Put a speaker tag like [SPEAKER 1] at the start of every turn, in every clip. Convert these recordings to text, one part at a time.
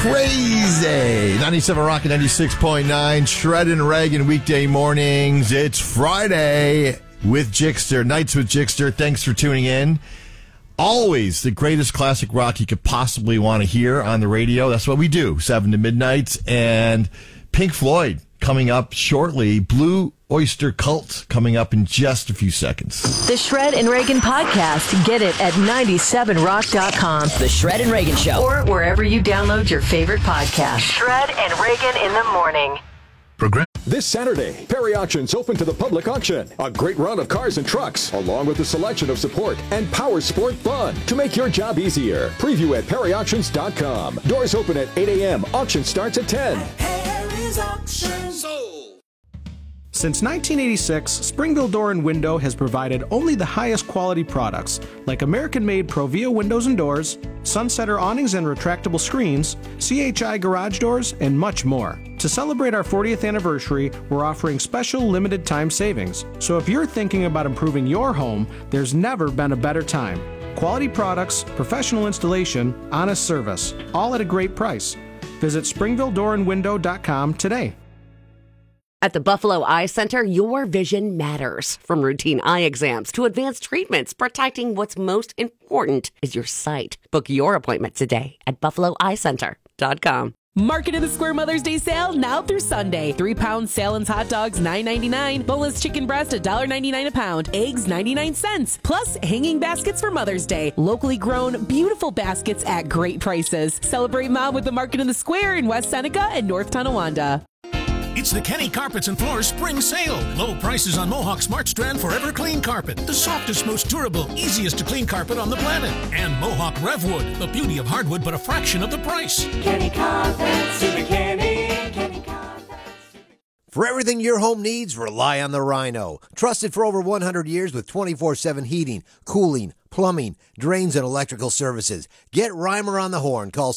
[SPEAKER 1] crazy. 97 Rock and 96.9. Shred and Reagan weekday mornings. It's Friday with Jixter. Nights with Jixter. Thanks for tuning in. Always the greatest classic rock you could possibly want to hear on the radio. That's what we do, 7 to midnight. And Pink Floyd coming up shortly. Blue Oyster Cult coming up in just a few seconds.
[SPEAKER 2] The Shred and Reagan podcast. Get it at 97rock.com.
[SPEAKER 3] The Shred and Reagan Show.
[SPEAKER 2] Or wherever you download your favorite podcast. Shred and Reagan in the morning.
[SPEAKER 4] This Saturday, Perry Auctions open to the public auction. A great run of cars and trucks, along with a selection of support and power sport fun to make your job easier. Preview at perryauctions.com. Doors open at 8 a.m. Auction starts at 10.
[SPEAKER 5] Perry's Auctions.
[SPEAKER 6] Since 1986, Springville Door and Window has provided only the highest quality products, like American-made Provia windows and doors, Sunsetter awnings and retractable screens, CHI garage doors, and much more. To celebrate our 40th anniversary, we're offering special limited time savings. So if you're thinking about improving your home, there's never been a better time. Quality products, professional installation, honest service, all at a great price. Visit SpringvilleDoorandWindow.com today.
[SPEAKER 7] At the Buffalo Eye Center, your vision matters. From routine eye exams to advanced treatments, protecting what's most important is your sight. Book your appointment today at BuffaloEyeCenter.com.
[SPEAKER 8] Market in the Square Mother's Day sale now through Sunday. 3-pound Salins hot dogs, $9.99. Boneless chicken breast, $1.99 a pound. Eggs, 99 cents. Plus, hanging baskets for Mother's Day. Locally grown, beautiful baskets at great prices. Celebrate Mom with the Market in the Square in West Seneca and North Tonawanda.
[SPEAKER 5] It's the Kenny Carpets and Floors Spring Sale. Low prices on Mohawk Smart Strand Forever Clean Carpet. The softest, most durable, easiest to clean carpet on the planet. And Mohawk Revwood. The beauty of hardwood, but a fraction of the price.
[SPEAKER 9] Kenny Carpets, Super Kenny Carpets.
[SPEAKER 10] For everything your home needs, rely on the Rhino. Trusted for over 100 years with 24/7 heating, cooling, plumbing, drains, and electrical services. Get Reimer on the horn. Call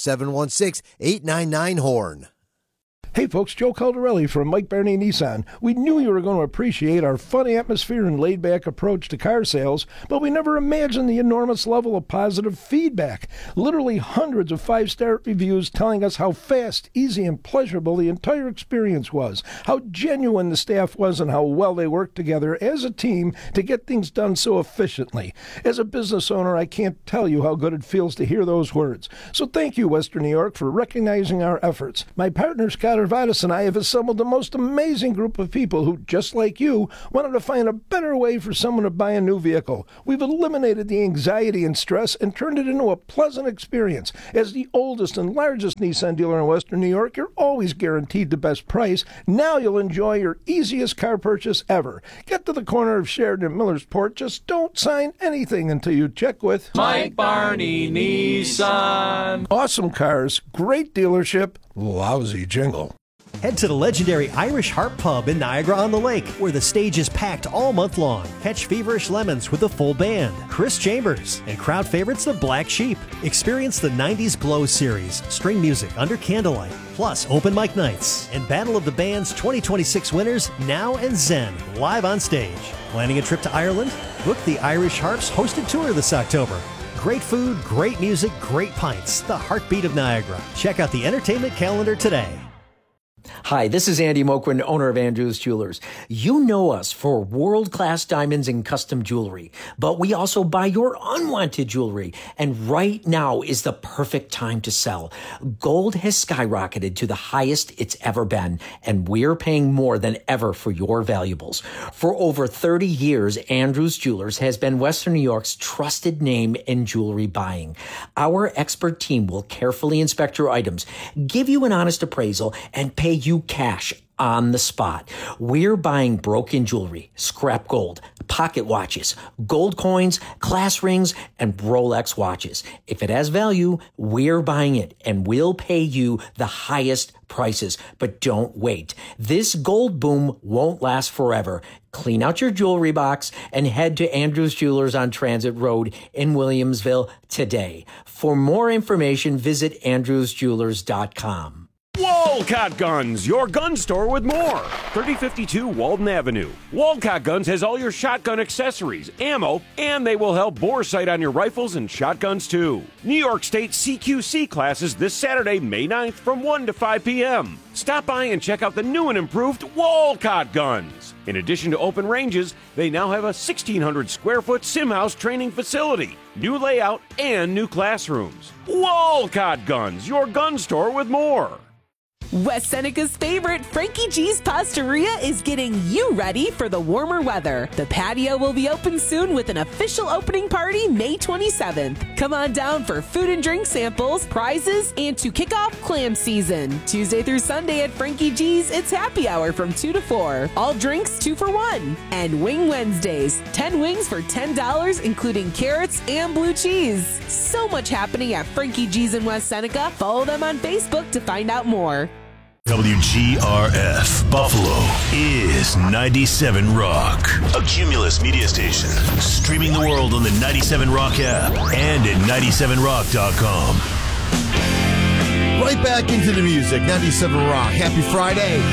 [SPEAKER 10] 716-899-HORN.
[SPEAKER 11] Hey folks, Joe Caldarelli from Mike Barney Nissan. We knew you were going to appreciate our funny atmosphere and laid-back approach to car sales, but we never imagined the enormous level of positive feedback. Literally hundreds of 5-star reviews telling us how fast, easy, and pleasurable the entire experience was, how genuine the staff was, and how well they worked together as a team to get things done so efficiently. As a business owner, I can't tell you how good it feels to hear those words. So thank you, Western New York, for recognizing our efforts. My partner, Scott Arvadas, and I have assembled the most amazing group of people who, just like you, wanted to find a better way for someone to buy a new vehicle. We've eliminated the anxiety and stress and turned it into a pleasant experience. As the oldest and largest Nissan dealer in Western New York, you're always guaranteed the best price. Now you'll enjoy your easiest car purchase ever. Get to the corner of Sheridan and Millersport. Just don't sign anything until you check with
[SPEAKER 12] Mike Barney Nissan.
[SPEAKER 11] Awesome cars, great dealership, lousy jingle.
[SPEAKER 13] Head to the legendary Irish Harp Pub in Niagara-on-the-Lake, where the stage is packed all month long. Catch Feverish Lemons with a full band, Chris Chambers, and crowd favorites the Black Sheep. Experience the 90s Glow series, string music under candlelight, plus open mic nights, and Battle of the Bands 2026 winners Now and Zen live on stage. Planning a trip to Ireland? Book the Irish Harps hosted tour this October. Great food, great music, great pints. The heartbeat of Niagara. Check out the entertainment calendar today.
[SPEAKER 3] Hi, this is Andy Moquin, owner of Andrews Jewelers. You know us for world-class diamonds and custom jewelry, but we also buy your unwanted jewelry. And right now is the perfect time to sell. Gold has skyrocketed to the highest it's ever been, and we're paying more than ever for your valuables. For over 30 years, Andrews Jewelers has been Western New York's trusted name in jewelry buying. Our expert team will carefully inspect your items, give you an honest appraisal, and pay you cash on the spot. We're buying broken jewelry, scrap gold, pocket watches, gold coins, class rings, and Rolex watches. If it has value, we're buying it, and we'll pay you the highest prices. But don't wait. This gold boom won't last forever. Clean out your jewelry box and head to Andrews Jewelers on Transit Road in Williamsville today. For more information, visit andrewsjewelers.com.
[SPEAKER 5] Whoa!
[SPEAKER 14] Walcott Guns, your gun store with more. 3052 Walden Avenue. Walcott Guns has all your shotgun accessories, ammo, and they will help bore sight on your rifles and shotguns too. New York State CQC classes this Saturday, May 9th from 1 to 5 p.m. Stop by and check out the new and improved Walcott Guns. In addition to open ranges, they now have a 1,600 square foot sim house training facility, new layout, and new classrooms. Walcott Guns, your gun store with more.
[SPEAKER 8] West Seneca's favorite, Frankie G's Pastaria, is getting you ready for the warmer weather. The patio will be open soon with an official opening party May 27th. Come on down for food and drink samples, prizes, and to kick off clam season. Tuesday through Sunday at Frankie G's, it's happy hour from 2 to 4. All drinks 2 for $1. And Wing Wednesdays, 10 wings for $10, including carrots and blue cheese. So much happening at Frankie G's in West Seneca. Follow them on Facebook to find out more.
[SPEAKER 15] WGRF Buffalo is 97 Rock, a Cumulus media station, streaming the world on the 97 Rock app and at 97rock.com.
[SPEAKER 1] Right back into the music, 97 Rock. Happy Friday.